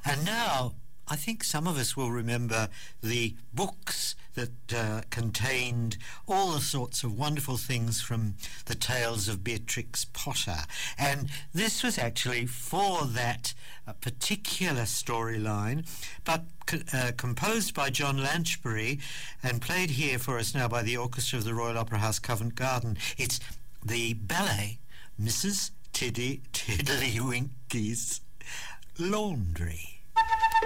And now, I think some of us will remember the books that contained all the sorts of wonderful things from the tales of Beatrix Potter. And this was actually for that particular storyline, but composed by John Lanchbury and played here for us now by the Orchestra of the Royal Opera House, Covent Garden. It's the ballet Mrs. Tiddlywinky's Laundry.